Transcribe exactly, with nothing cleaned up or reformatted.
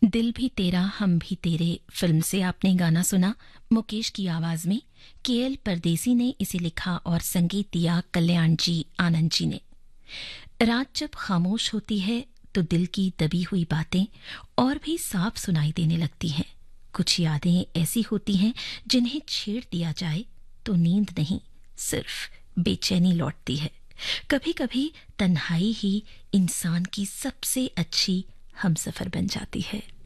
दिल भी तेरा हम भी तेरे फिल्म से आपने गाना सुना मुकेश की आवाज में। केएल परदेसी ने इसे लिखा और संगीत दिया कल्याण जी आनंद जी ने। रात जब खामोश होती है तो दिल की दबी हुई बातें और भी साफ सुनाई देने लगती हैं। कुछ यादें ऐसी होती हैं जिन्हें छेड़ दिया जाए तो नींद नहीं, सिर्फ बेचैनी लौटती है। कभी कभी तन्हाई ही इंसान की सबसे अच्छी हमसफर बन जाती है।